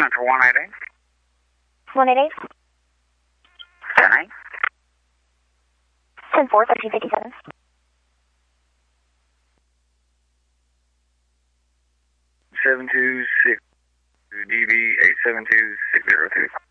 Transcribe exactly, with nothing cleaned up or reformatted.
enter one eight eight. one eight eight. ten eight. ten four, thirteen fifty-seven. seven two six D B eight seven two six zero two.